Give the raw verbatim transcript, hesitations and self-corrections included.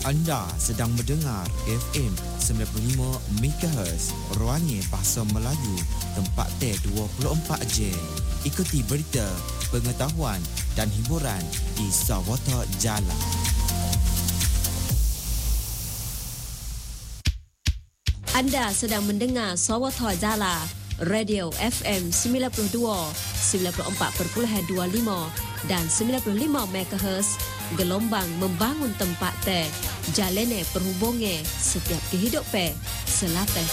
Anda sedang mendengar F M sembilan puluh lima megahertz Ruangnya Bahasa Melayu, tempat T dua puluh empat jam. Ikuti berita, pengetahuan dan hiburan di Sawata Jala. Anda sedang mendengar Sawata Jala, Radio F M sembilan puluh dua, sembilan puluh empat perpuluhan dua lima dan sembilan puluh lima megahertz, gelombang membangun tempat teh, jalene perhubungan setiap kehidupan, selatih